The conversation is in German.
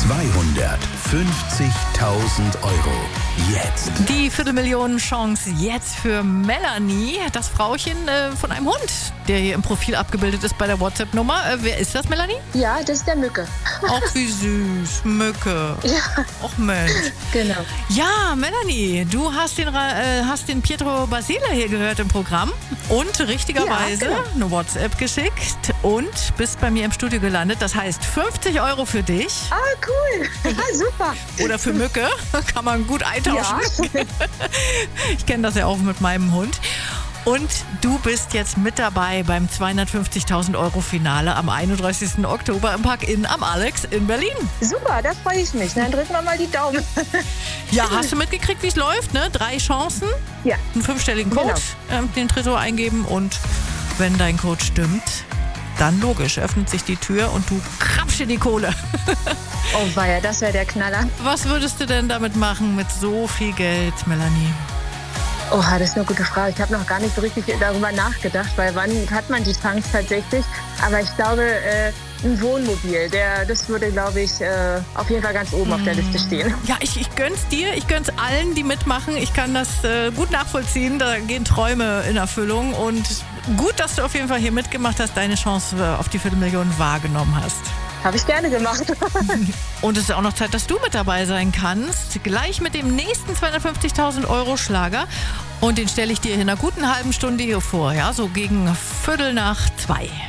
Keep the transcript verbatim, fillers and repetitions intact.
zweihundertfünfzigtausend Euro. Jetzt. Die Viertelmillionen-Chance jetzt für Melanie, das Frauchen äh, von einem Hund, der hier im Profil abgebildet ist bei der WhatsApp-Nummer. Äh, wer ist das, Melanie? Ja, das ist der Mücke. Ach, wie süß. Mücke. Ja. Ach, Mensch. Genau. Ja, Melanie, du hast den, äh, hast den Pietro Basile hier gehört im Programm und richtigerweise Ja, genau. eine WhatsApp geschickt und bist bei mir im Studio gelandet. Das heißt fünfzig Euro für dich Ah, cool. Ah, super. oder für Mücke. Kann man gut eintauschen. Ja. Ich kenne das ja auch mit meinem Hund. Und du bist jetzt mit dabei beim zweihundertfünfzigtausend Euro Finale am einunddreißigsten Oktober im Park Inn am Alex in Berlin. Super, da freue ich mich. Dann drücken wir mal die Daumen. Ja, hast du mitgekriegt, wie es läuft? Ne? Drei Chancen, Ja. einen fünfstelligen Code, Genau. ähm, den Tresor eingeben und wenn dein Code stimmt, dann logisch, öffnet sich die Tür und du krapschst dir die Kohle. Oh weia, das wäre der Knaller. Was würdest du denn damit machen mit so viel Geld, Melanie? Oha, das ist eine gute Frage. Ich habe noch gar nicht so richtig darüber nachgedacht, weil wann hat man die Chance tatsächlich? Aber ich glaube, äh, ein Wohnmobil, der, das würde, glaube ich, äh, auf jeden Fall ganz oben auf der Liste stehen. Ja, ich, ich gönn's dir, ich gönn's allen, die mitmachen. Ich kann das äh, gut nachvollziehen, da gehen Träume in Erfüllung und gut, dass du auf jeden Fall hier mitgemacht hast, deine Chance äh, auf die Viertelmillion wahrgenommen hast. Habe ich gerne gemacht. Und es ist auch noch Zeit, dass du mit dabei sein kannst. Gleich mit dem nächsten zweihundertfünfzigtausend Euro Schlager. Und den stelle ich dir in einer guten halben Stunde hier vor. Ja, so gegen Viertel nach zwei.